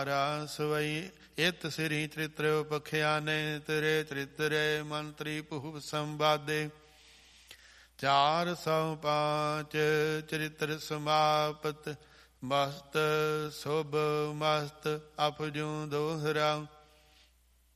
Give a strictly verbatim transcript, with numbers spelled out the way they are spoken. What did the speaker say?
ਸਵਈ ਇਤ ਸ੍ਰੀ ਚਰਿਤ੍ਰ ਉਪਖਿਆਨੇ ਤੇਰੇ ਚਰਿਤਰੇ ਮੰਤਰੀ ਭੂਪ ਸੰਵਾਦੇ। ਚਾਰ ਸੌ ਪਾਂਚ ਚਰਿਤ੍ਰ ਸਮਾਪਤ ਮਸਤ ਸੁਭ ਮਸਤ ਅਪਜੂ ਦੋਹਰਾ।